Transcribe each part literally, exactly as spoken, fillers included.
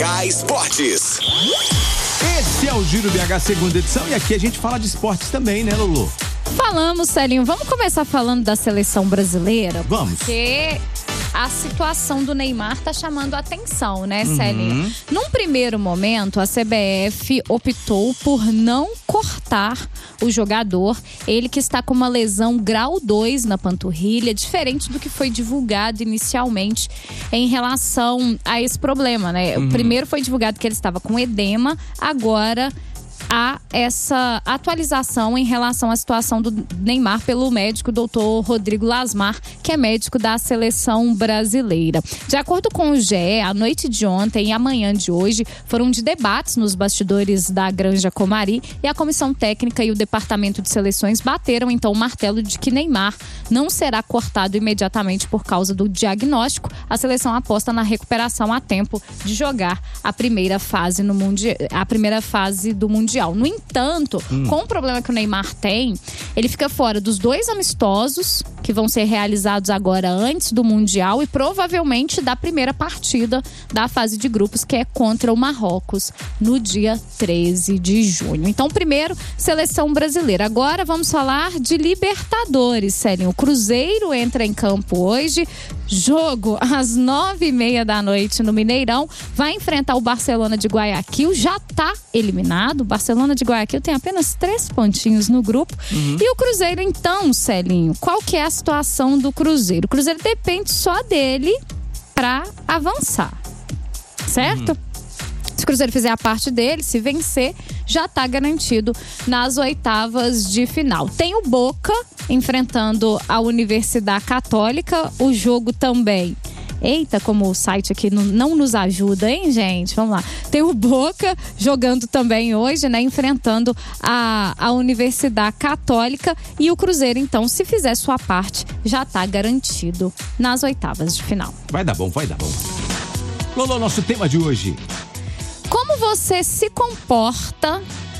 H Esportes. Esse é o Giro B H segunda edição e aqui a gente fala de esportes também, né, Lulu? Falamos, Celinho. Vamos começar falando da seleção brasileira? Vamos. Porque a situação do Neymar tá chamando a atenção, né, Celinho? Uhum. Num primeiro momento, a C B F optou por não cortar o jogador. Ele que está com uma lesão grau dois na panturrilha, diferente do que foi divulgado inicialmente em relação a esse problema, né? Uhum. O primeiro foi divulgado que ele estava com edema, agora há essa atualização em relação à situação do Neymar pelo médico doutor Rodrigo Lasmar, que é médico da seleção brasileira. De acordo com o G E, a noite de ontem e a manhã de hoje foram de debates nos bastidores da Granja Comari e a comissão técnica e o departamento de seleções bateram então o martelo de que Neymar não será cortado imediatamente por causa do diagnóstico. A seleção aposta na recuperação a tempo de jogar a primeira fase, no mundi- a primeira fase do Mundial. No entanto, hum. com o problema que o Neymar tem, ele fica fora dos dois amistosos que vão ser realizados agora antes do Mundial e provavelmente da primeira partida da fase de grupos, que é contra o Marrocos, no dia treze de junho. Então, primeiro, seleção brasileira. Agora vamos falar de Libertadores, Celinho. O Cruzeiro entra em campo hoje. Jogo às nove e meia da noite no Mineirão. Vai enfrentar o Barcelona de Guayaquil. Já está eliminado. O Barcelona de Guayaquil tem apenas três pontinhos no grupo. Uhum. E o Cruzeiro, então, Celinho, qual que é a situação do Cruzeiro? O Cruzeiro depende só dele para avançar. Certo? Uhum. Se o Cruzeiro fizer a parte dele, se vencer, já está garantido nas oitavas de final. Tem o Boca enfrentando a Universidade Católica. O jogo também. Eita, como o site aqui não, não nos ajuda, hein, gente? Vamos lá. Tem o Boca jogando também hoje, né? Enfrentando a, a Universidade Católica. E o Cruzeiro, então, se fizer sua parte, já está garantido nas oitavas de final. Vai dar bom, vai dar bom. Lolo, nosso tema de hoje. Como você se comporta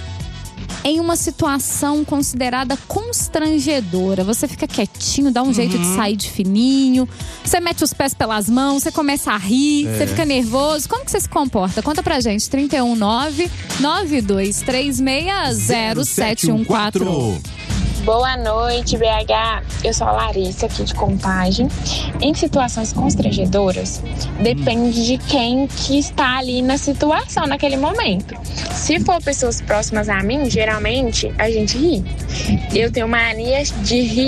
em uma situação considerada constrangedora? Você fica quietinho, dá um uhum. jeito de sair de fininho, você mete os pés pelas mãos, você começa a rir, é. você fica nervoso. Como que você se comporta? Conta pra gente, trinta e um, nove, nove dois três seis, zero sete um quatro. Boa noite, B H. Eu sou a Larissa, aqui de Contagem. Em situações constrangedoras, depende de quem que está ali na situação, naquele momento. Se for pessoas próximas a mim, geralmente a gente ri. Eu tenho mania de rir